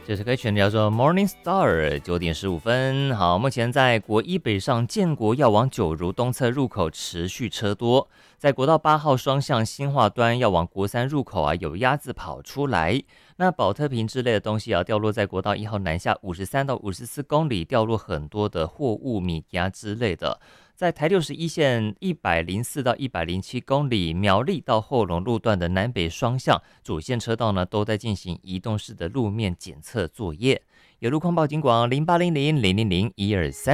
这是歌曲叫做 Morning Star， 9点15分。好，目前在国一北上建国要往九如东侧入口持续车多，在国道8号双向新化端要往国三入口有鸭子跑出来。那保特瓶之类的东西掉落在国道1号南下53到54公里，掉落很多的货物米鸭之类的。在台61线104到107公里，苗栗到后龙路段的南北双向主线车道呢，都在进行移动式的路面检测作业。有路况报警广0800000123。